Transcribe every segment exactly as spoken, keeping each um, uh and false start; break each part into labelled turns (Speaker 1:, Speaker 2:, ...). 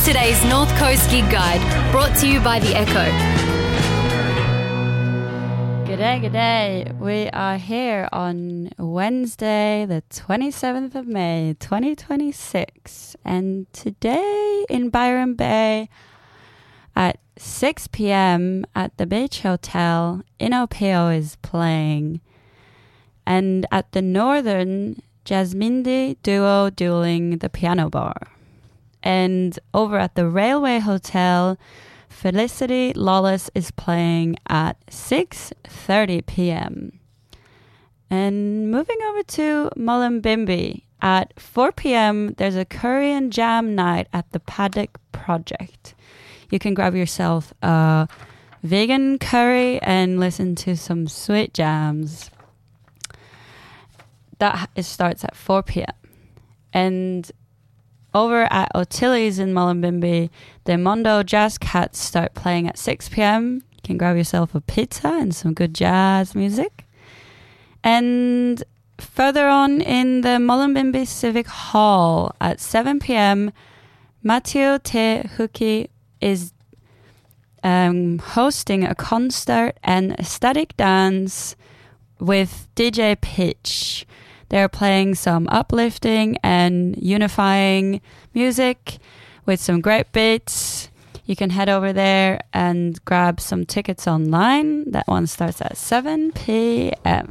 Speaker 1: today's North Coast Gig Guide, brought to you by The Echo.
Speaker 2: G'day, g'day. We are here on Wednesday, the twenty-seventh of May, twenty twenty-six. And today in Byron Bay at six p.m. at the Beach Hotel, Inopio is playing. And at the Northern, Jasmindi Duo dueling the piano bar. And over at the Railway Hotel, Felicity Lawless is playing at six thirty p.m. And moving over to Mullumbimby, at four p.m. there's a Korean jam night at the Paddock Project. You can grab yourself a vegan curry and listen to some sweet jams. That it starts at four p.m. And over at Otillie's in Mullumbimby, the Mondo Jazz Cats start playing at six p.m. You can grab yourself a pizza and some good jazz music. And further on in the Mullumbimby Civic Hall at seven p.m., Matteo Te Huki is um, hosting a concert and ecstatic dance with D J Pitch. They're playing some uplifting and unifying music with some great beats. You can head over there and grab some tickets online. That one starts at seven p.m.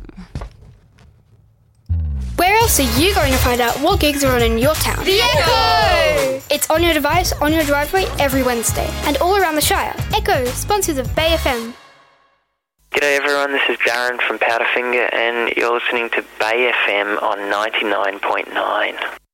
Speaker 3: Where else are you going to find out what gigs are on in your town?
Speaker 4: The Echo!
Speaker 3: It's on your device, on your driveway, every Wednesday. And all around the Shire. Echo, sponsors of Bay F M.
Speaker 5: G'day everyone, this is Darren from Powderfinger and you're listening to Bay F M on ninety-nine point nine.